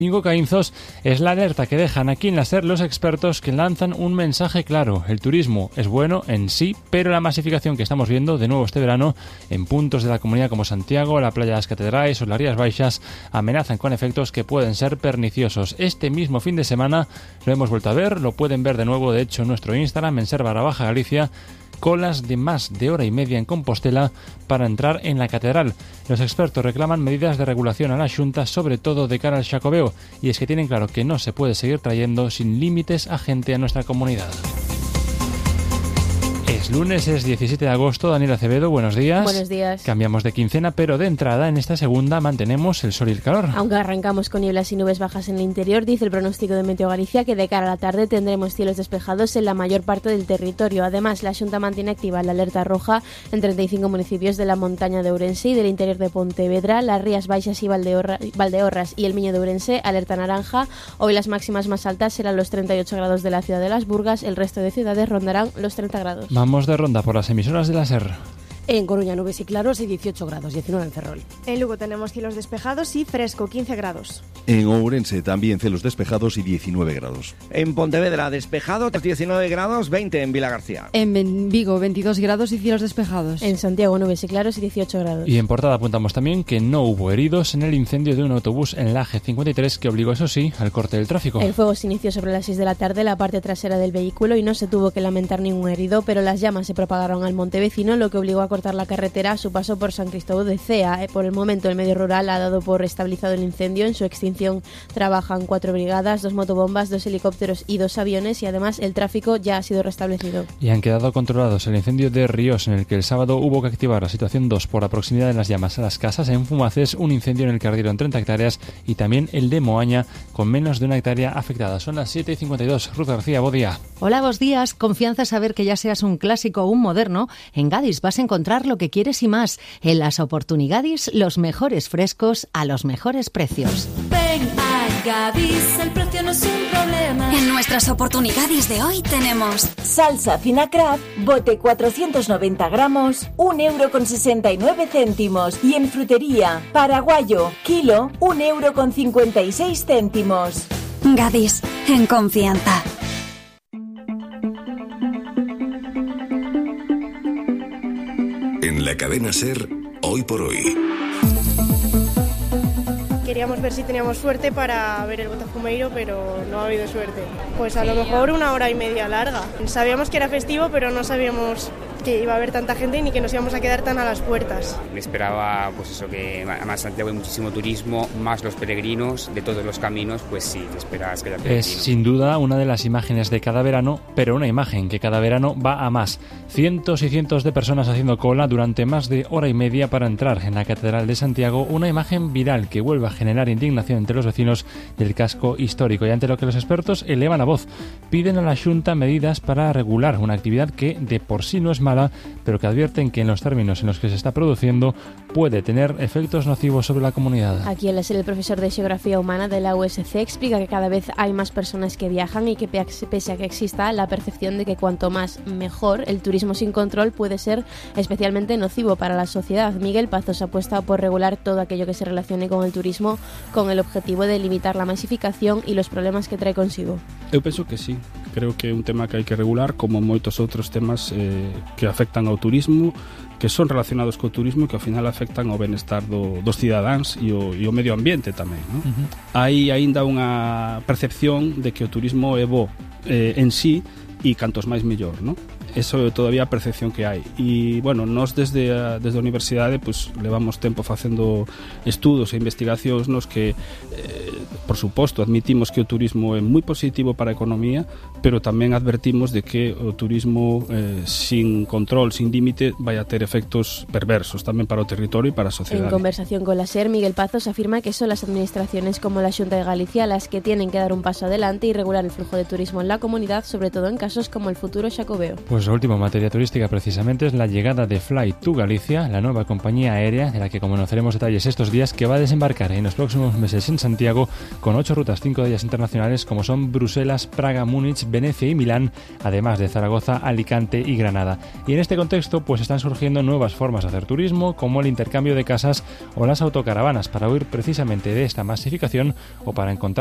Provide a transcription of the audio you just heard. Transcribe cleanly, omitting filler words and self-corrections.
Cinco Caínzos es la alerta que dejan aquí en la SER los expertos, que lanzan un mensaje claro. El turismo es bueno en sí, pero la masificación que estamos viendo de nuevo este verano en puntos de la comunidad como Santiago, la playa de las Catedrales o las Rías Baixas amenazan con efectos que pueden ser perniciosos. Este mismo fin de semana lo hemos vuelto a ver, lo pueden ver de nuevo de hecho en nuestro Instagram, en SER_Galicia, colas de más de hora y media en Compostela para entrar en la catedral. Los expertos reclaman medidas de regulación a la Xunta, sobre todo de cara al Xacobeo, y es que tienen claro que no se puede seguir trayendo sin límites a gente a nuestra comunidad. Es lunes, es 17 de agosto. Daniel Acevedo, buenos días. Buenos días. Cambiamos de quincena, pero de entrada en esta segunda mantenemos el sol y el calor. Aunque arrancamos con nieblas y nubes bajas en el interior, dice el pronóstico de Meteo Galicia que de cara a la tarde tendremos cielos despejados en la mayor parte del territorio. Además, la Xunta mantiene activa la alerta roja en 35 municipios de la montaña de Ourense y del interior de Pontevedra. Las Rías Baixas y Valdeorras y el Miño de Ourense, alerta naranja. Hoy las máximas más altas serán los 38 grados de la ciudad de Las Burgas, el resto de ciudades rondarán los 30 grados. Vamos de ronda por las emisoras de la SER. En Coruña, nubes y claros y 18 grados, 19 en Ferrol. En Lugo tenemos cielos despejados y fresco, 15 grados. En Ourense también cielos despejados y 19 grados. En Pontevedra despejado, 19 grados, 20 en Vilagarcía. En Vigo, 22 grados y cielos despejados. En Santiago, nubes y claros y 18 grados. Y en portada apuntamos también que no hubo heridos en el incendio de un autobús en la G53 que obligó, eso sí, al corte del tráfico. El fuego se inició sobre las 6 de la tarde en la parte trasera del vehículo y no se tuvo que lamentar ningún herido, pero las llamas se propagaron al monte vecino, lo que obligó a cortar la carretera a su paso por San Cristóbal de Cea. Por el momento el medio rural ha dado por estabilizado el incendio. En su extinción trabajan 4 brigadas, 2 motobombas, 2 helicópteros y 2 aviones, y además el tráfico ya ha sido restablecido. Y han quedado controlados el incendio de Ríos, en el que el sábado hubo que activar la situación 2 por la proximidad de las llamas a las casas. En Fumaces, un incendio en el que ardieron 30 hectáreas, y también el de Moaña, con menos de 1 hectárea afectada. Son las 7:52. Ruth García, buen día. Hola, buenos días. Confianza saber que ya seas un clásico o un moderno. En Gadis vas a encontrar lo que quieres y más. En las Oportunigadis, los mejores frescos a los mejores precios. Ven a Gadis, el precio no es un problema. En nuestras Oportunigadis de hoy tenemos salsa fina Kraft, bote 490 gramos, 1,69 €. Y en frutería, paraguayo, kilo, 1,56 €. Gadis, en confianza. En la cadena SER, hoy por hoy. Queríamos ver si teníamos suerte para ver el Botafumeiro, pero no ha habido suerte. Pues a lo mejor 1 hora y media larga. Sabíamos que era festivo, pero no sabíamos que iba a haber tanta gente ni que nos íbamos a quedar tan a las puertas. Me esperaba, pues eso, que además Santiago hay muchísimo turismo, más los peregrinos de todos los caminos, pues sí, te esperas que haya peregrinos. Es sin duda una de las imágenes de cada verano, pero una imagen que cada verano va a más. Cientos y cientos de personas haciendo cola durante más de hora y media para entrar en la Catedral de Santiago, una imagen viral que vuelve a generar indignación entre los vecinos del casco histórico, y ante lo que los expertos elevan la voz. Piden a la Xunta medidas para regular una actividad que de por sí no es mala, pero que advierten que en los términos en los que se está produciendo puede tener efectos nocivos sobre la comunidad. Aquí el profesor de Geografía Humana de la USC explica que cada vez hay más personas que viajan y que pese a que exista la percepción de que cuanto más mejor, el turismo sin control puede ser especialmente nocivo para la sociedad. Miguel Pazos apuesta por regular todo aquello que se relacione con el turismo, con el objetivo de limitar la masificación y los problemas que trae consigo. Eu penso que sí, creo que é un tema que hai que regular, como moitos outros temas que afectan ao turismo, que son relacionados co turismo e que ao final afectan ao benestar dos cidadáns e o medio ambiente tamén, non? Hai aínda unha percepción de que o turismo é bo en sí e cantos máis mellor, non? Eso é todavía a percepción que hai. E, bueno, nós desde a universidade pues, levamos tempo facendo estudos e investigacións nos que, por suposto, admitimos que o turismo é moi positivo para a economía, pero tamén advertimos de que o turismo sin control, sin límite, vai a ter efectos perversos tamén para o territorio e para a sociedade. En conversación con la SER, Miguel Pazos afirma que son las administraciones como la Xunta de Galicia las que tienen que dar un paso adelante y regular el flujo de turismo en la comunidad, sobre todo en casos casos como el futuro Xacobeo. Pues lo último en materia turística precisamente es la llegada de Fly to Galicia, la nueva compañía aérea de la que conoceremos detalles estos días, que va a desembarcar en los próximos meses en Santiago con 8 rutas, 5 de ellas internacionales, como son Bruselas, Praga, Múnich, Venecia y Milán, además de Zaragoza, Alicante y Granada. Y en este contexto pues están surgiendo nuevas formas de hacer turismo, como el intercambio de casas o las autocaravanas, para huir precisamente de esta masificación o para encontrar